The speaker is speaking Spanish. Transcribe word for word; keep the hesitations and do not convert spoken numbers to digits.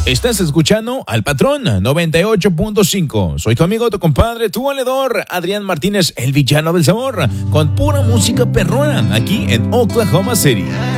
Estás escuchando al Patrón noventa y ocho punto cinco. Soy tu amigo, tu compadre, tu valedor, Adrián Martínez, el villano del sabor, con pura música perrona, aquí en Oklahoma City.